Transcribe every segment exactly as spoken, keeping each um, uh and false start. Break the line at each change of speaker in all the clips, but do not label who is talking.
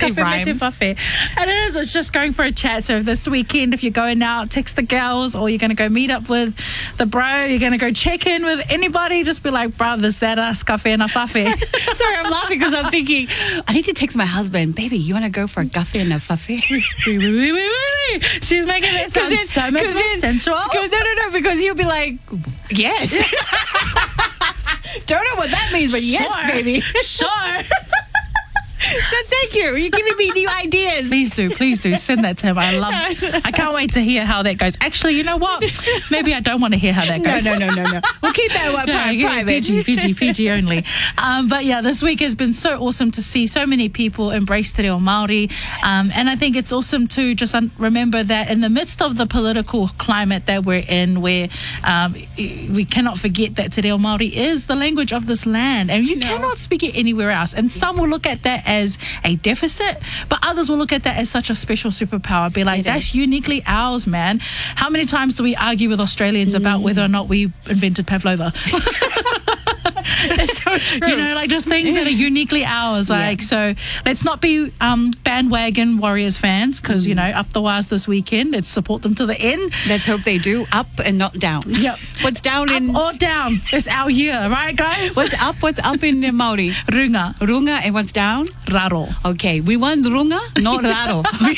Say
Cafe
rhymes.
Mate Whawhi. And it is, it's just going for a chat. So this weekend, if you're going out, text the girls, or you're going to go meet up with the bro, you're going to go check in with anybody, just be like, bruv, is that us, Cafe na Whawhi?
Sorry, I'm laughing because I'm thinking, I need to text my husband, baby, you want to go for a cafe and a whawhi?
She's making it sound
then-
so much
'cause
more
then-
sensual.
Because, no, no, no, because he'll be like, yes. Don't know what that means, but yes,
Sure.
baby.
Sure.
So thank you. You're giving me new ideas.
Please do, please do. Send that to him. I love I can't wait to hear how that goes. Actually, you know what? Maybe I don't want to hear how that
No,
goes.
no, no, no, no. We'll keep that one
Yeah,
pri-
yeah,
private.
P G, P G, P G only. Um, but yeah, this week has been so awesome to see so many people embrace te reo Māori. Um, and I think it's awesome to just un- remember that in the midst of the political climate that we're in, where um, we cannot forget that te reo Māori is the language of this land. And you
No.
cannot speak it anywhere else. And some will look at that as a deficit, but others will look at that as such a special superpower. Be like,
It
that's
is.
uniquely ours, man. How many times do we argue with Australians about whether or not we invented pavlova?
That's so true.
You know, like just things that are uniquely ours. Like, so let's not be um, bandwagon Warriors fans, because, you know, up the wires this weekend. Let's support them to the end.
Let's hope they do up and not down.
Yep.
What's down in...
Up or down. It's our year, right, guys?
What's up? What's up in uh, Māori?
Runga,
Runga, and what's down?
raro.
Okay, we want runga, not raro.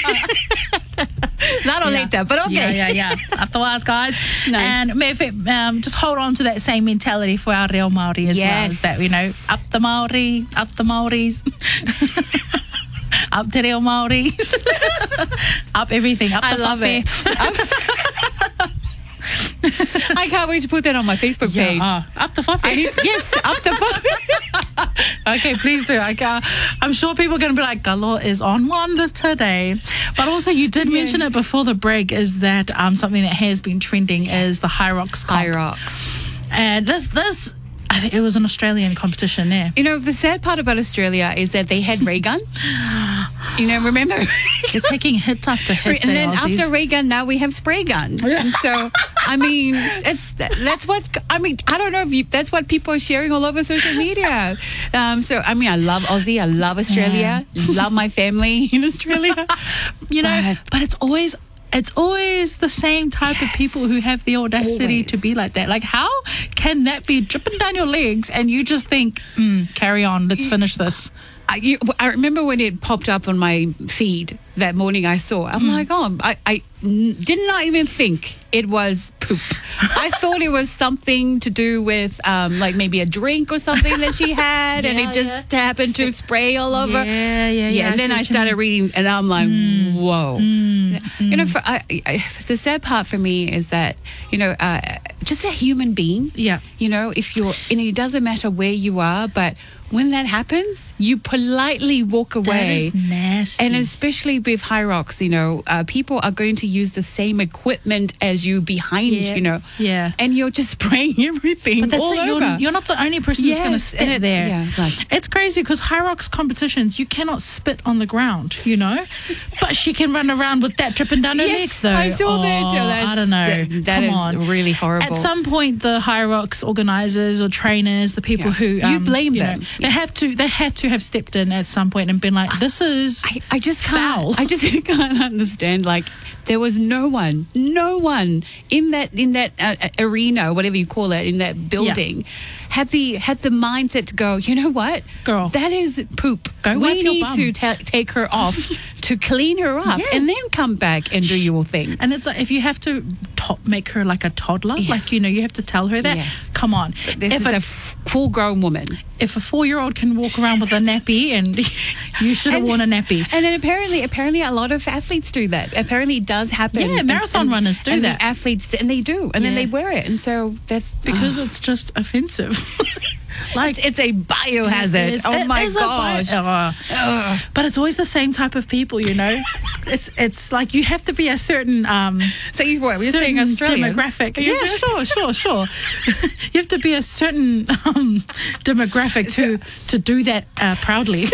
Raro
Yeah.
later, but okay.
Yeah, yeah, yeah. Up the wires, guys.
Nice.
And if it, um, just hold on to that same mentality for our real Māori as well.
Yes.
Is that, you know, up the Māori, up the Māoris. Up te reo Māori. Up everything. Up
I
the
love
whawhi.
it. I can't wait to put that on my Facebook page.
Yeah, uh, up the
I
whawhi.
need to- yes, up the phone.
Okay, please do. I ca- I'm sure people are going to be like, Galo is on one this today. But also, you did mention it before the break, is that um, something that has been trending is the High Rocks comp.
High rocks.
And this, this, I think it was an Australian competition there.
You know, the sad part about Australia is that they had ray gun. You know, remember?
You're taking hit after hit.
And then
eh, Aussies.
after ray gun, now we have spray gun. And so, I mean, it's that's what I mean. I don't know if you, that's what people are sharing all over social media. Um, so, I mean, I love Aussie. I love Australia. Love my family in Australia.
You know,
But-
but it's always it's always the same type of people who have the audacity
Always.
to be like that. Like, how can that be dripping down your legs and you just think, mm, carry on, let's finish this?
I, you, I remember when it popped up on my feed that morning. I saw. I'm like, oh, I, I n- did not even think it was poop. I thought it was something to do with, um, like maybe a drink or something that she had, and
Yeah,
it just happened to spray all over.
Yeah, yeah, yeah.
and then
see
I
what you
started
mean.
reading, and I'm like, whoa. You know, for, I, I, the sad part for me is that, you know, uh, just a human being.
Yeah.
You know, if you're, and it doesn't matter where you are, but when that happens, you politely walk away.
That is nasty.
And especially with High Rocks, you know, uh, people are going to use the same equipment as you behind,
Yeah.
you know.
Yeah.
And you're just spraying everything
But that's
all
it.
over.
You're, you're not the only person who's going to
Yes,
step
and it's-
there.
yeah, right.
It's crazy because High Rocks competitions, you cannot spit on the ground, you know? But she can run around with that dripping down her
Yes,
legs, though.
I saw that,
Oh,
Joe. That's-
I don't know.
that- that
Come
is
on.
really horrible.
At some point, the High Rocks organisers or trainers, the people
Yeah.
who
You
um,
blame
know,
them.
they have to. They had to have stepped in at some point and been like, "This is."
I, I just can't.
Foul.
I just can't understand. Like, there was no one, no one in that in that uh, arena, whatever you call it, in that building, had the had the mindset to go. You know what,
Girl.
that is poop.
Go
we
wipe your
need
bum."
to ta- take her off to clean her up,
Yeah.
and then come back and do your thing.
And it's like, if you have to to- make her like a toddler,
Yeah.
like, you know, you have to tell her that.
Yes.
Come on.
This
if
is
a,
a f- full-grown woman.
if a four-year-old can walk around with a nappy, and you should have
And-
worn a nappy.
And then apparently, apparently, a lot of athletes do that. Apparently, it does happen.
Yeah,
And-
marathon
and-
runners do
and
that.
The athletes, and they do, and then
Yeah.
they wear it, and so that's
Because it's just offensive. Like,
it's a biohazard.
it is-
oh
it
my
is a bi-
gosh!
uh,
Ugh.
but it's always the same type of people, you know. It's it's like you have to be a certain um
So you what? We're saying
certain
Australians?
demographic.
Are you
Yeah,
saying-
sure, sure, sure. You have to be a certain um, demographic to to do that uh, proudly.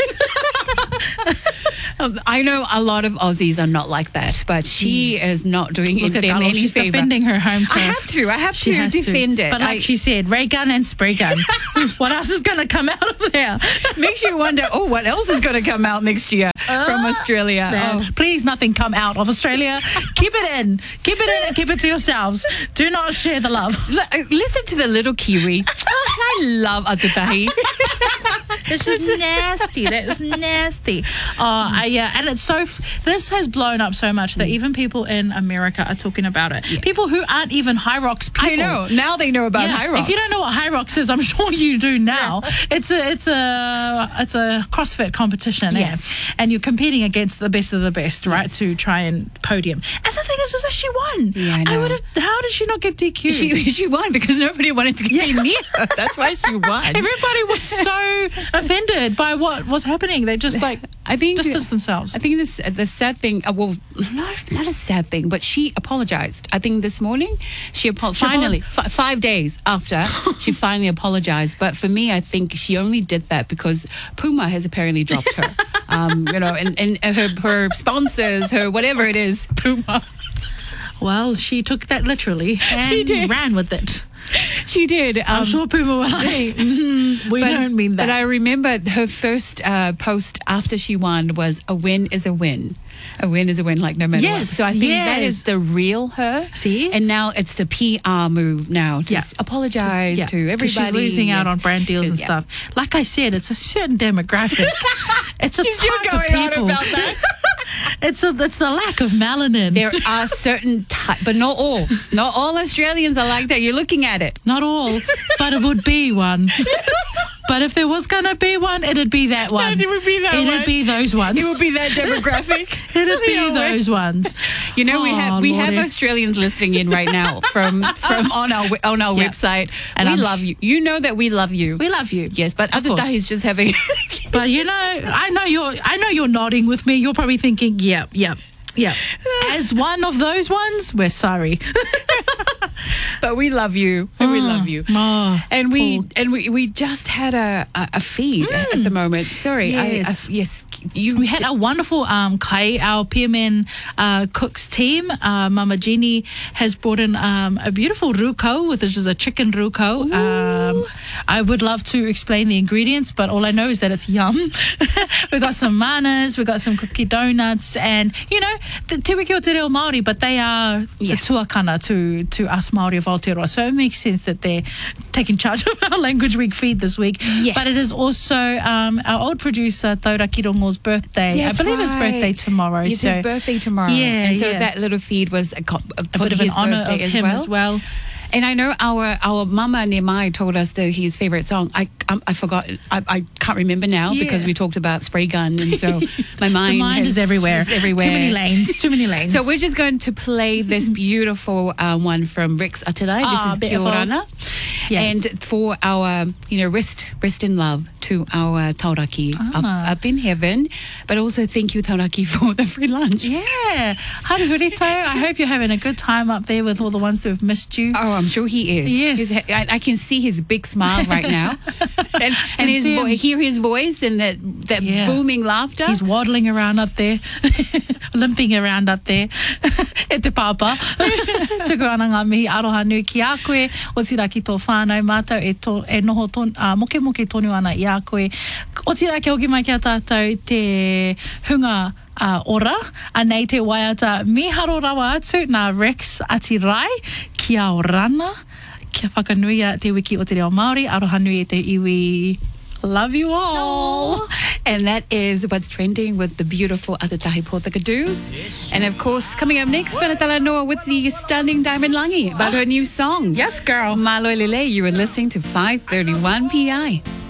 Um, I know a lot of Aussies are not like that, but she is not doing
Look at
them
Carlo,
any
she's
favor.
defending her home turf.
I have to. I have
She
to
has
defend
to.
it.
But like
I-
she said, ray gun and spray gun. What else is going to come out of there?
makes you wonder. Oh, what else is going to come out next year? from Australia.
Man,
Oh.
please, nothing come out of Australia. Keep it in. Keep it in and keep it to yourselves. Do not share the love.
L- listen to the little Kiwi. Oh, I love Atutahi.
It's just nasty. That is nasty. Oh, uh, yeah. And it's so, f- this has blown up so much that even people in America are talking about it. Yeah. People who aren't even High Rocks people.
I know. Now they know about
yeah.
High Rocks.
If you don't know what High Rocks is, I'm sure you do now. Yeah. It's a, it's a, it's a CrossFit competition.
Yes.
Eh? And you're competing against the best of the best, right?
Yes.
To try and podium. And the thing is, is that she won.
Yeah, I know.
I would have, how did she not get D Q?
She, she won because nobody wanted to get
Yeah.
near her. That's why she won.
Everybody was so offended by what was happening. They just like
I think
distanced themselves.
I think this the sad thing. Uh, well, not not a sad thing, but she apologized. I think this morning she, apo-
She
finally
apolog-
f- five days after she finally apologized. But for me, I think she only did that because Puma has apparently dropped her. um, you know, and and her her sponsors, her whatever it is, Puma.
Well, she took that literally and
She did.
ran with it.
She did. Um,
I'm sure Puma were like, mm, we
but,
don't mean that.
But I remember her first uh, post after she won was a win is a win. A win is a win, like no matter what.
Yes,
So I think that
yes.
is the real her.
See?
And now it's the P R move now to
Yeah.
s- apologize
Yeah,
to
'cause
everybody.
she's losing out
Yes.
on brand deals and
Yeah.
stuff. Like I said, it's a certain demographic. It's a
She's still
type
going
of
on
people.
about that.
It's a, it's the lack of melanin.
There are certain type, but not all. Not all Australians are like that. You're looking at it.
Not all, but it would be one. But if there was going to be one, it'd be that one.
it would be that
It'd
one.
be those ones.
It would be that demographic.
It'd be
Yeah, well.
those ones.
You know, we
Oh,
have we have
Lordy.
Australians listening in right now from from on our on our
Yeah.
website.
And
we
I'm
love
sh-
you. You know that we love you.
We love you.
Yes, but
Of
other
course.
guy is just having.
But you know, I know you're. I know you're nodding with me. You're probably thinking, "Yep, yep, yep." As one of those ones, we're sorry.
But we love you. And we love you.
Oh,
And we
Paul.
and we, we just had a a, a feed at, at the moment. Sorry,
Yes.
I, I, yes, you.
We had a wonderful um, kai, our Peerman uh, cooks team. Uh, Mama Jeannie has brought in um, a beautiful ruko, which is a chicken ruko. Um, I would love to explain the ingredients, but all I know is that it's yum. We got some manas, we got some cookie donuts, and you know, the te wiki o te reo Māori, but they are
Yeah.
the tuakana to, to us Māori of Aotearoa. So it makes sense that they're taking charge of our Language Week feed this week.
Yes.
But it is also um, our old producer, Taura Kirongo's birthday.
That's
I believe his
right.
birthday tomorrow.
It's
so
his birthday tomorrow.
Yeah,
and so
yeah.
that little feed was a, co- a,
a
for
bit of an
his
honour of
birthday as
him
well.
as well.
And I know our our Mama Nemai told us that his favorite song. I um, I forgot. I, I can't remember now
Yeah.
because we talked about spray gun, and so my mind
The mind
has-
is everywhere.
is everywhere.
Too many lanes. Too many lanes.
So we're just going to play this beautiful um, one from Rix Atirai. This
Ah,
is Kia
beautiful.
Orana.
Yes.
And for our, you know, rest, rest in love to our tauraki
Ah.
up, up in heaven. But also thank you, tauraki, for the free lunch.
Yeah. Haere Rurito, I hope you're having a good time up there with all the ones who have missed you.
Oh, I'm sure he is.
Yes.
He's- I, I can see his big smile right now, and, and his
see
vo-
him.
hear his voice and that that
Yeah.
booming laughter.
He's waddling around up there, limping around up there. E te papa. Tuku ana ngā mihi aroha nui ki a koe, o tira ki tō whānau mātou e, to, e noho ton, uh, moke moke tonu ana i a koe. O tira ki hoki mai ki a tātou te hunga uh, ora, a nei te waiata miharo rawa atu nā Rex Atirai, Kia Orana, kia whakanuia te wiki o te reo Māori, aroha nui e te iwi. Love you all.
And that is what's trending with the beautiful Atatahi Pōtakadoos. And of course, coming up next, Penatala Noah with the stunning Diamond Langi about her new song.
Yes, girl.
Malo Lele, you are listening to five thirty-one P I.